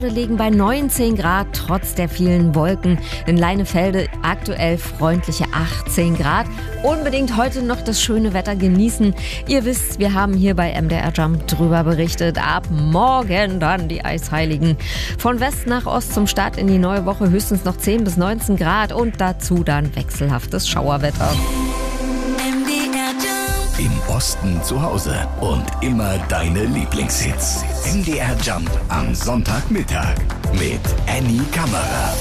Wir liegen bei 19 Grad, trotz der vielen Wolken. In Leinefelde aktuell freundliche 18 Grad. Unbedingt heute noch das schöne Wetter genießen. Ihr wisst, wir haben hier bei MDR Jump drüber berichtet. Ab morgen dann die Eisheiligen. Von West nach Ost zum Start in die neue Woche höchstens noch 10 bis 19 Grad und dazu dann wechselhaftes Schauerwetter. Im Osten zu Hause und immer deine Lieblingshits. MDR Jump am Sonntagmittag mit Annie Kammerer.